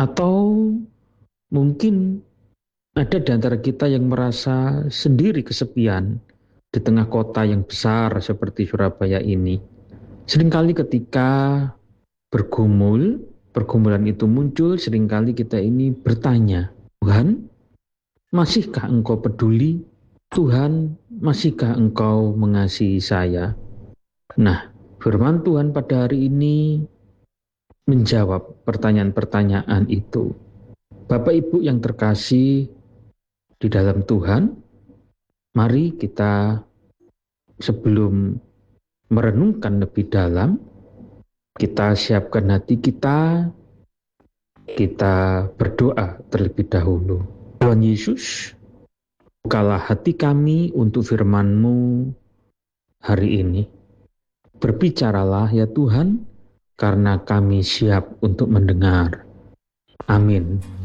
Atau mungkin ada di antara kita yang merasa sendiri kesepian di tengah kota yang besar seperti Surabaya ini. Seringkali ketika pergumulan itu muncul, seringkali kita ini bertanya, Tuhan, masihkah Engkau peduli? Tuhan, masihkah Engkau mengasihi saya? Nah, firman Tuhan pada hari ini menjawab pertanyaan-pertanyaan itu. Bapak Ibu yang terkasih di dalam Tuhan, mari kita sebelum merenungkan lebih dalam, kita siapkan hati kita berdoa terlebih dahulu. Tuhan Yesus, bukalah hati kami untuk firman-Mu hari ini. Berbicaralah ya Tuhan, karena kami siap untuk mendengar. Amin.